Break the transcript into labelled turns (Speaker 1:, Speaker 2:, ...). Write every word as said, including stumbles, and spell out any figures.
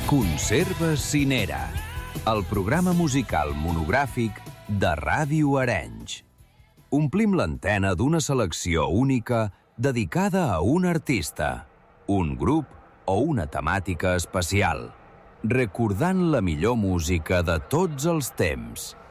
Speaker 1: Conserves Cinera, el programa musical monogràfic de Ràdio Arenys. Omplim l'antena d'una selecció única dedicada a un artista, un grup o una temàtica especial, recordant la millor música de tots els temps.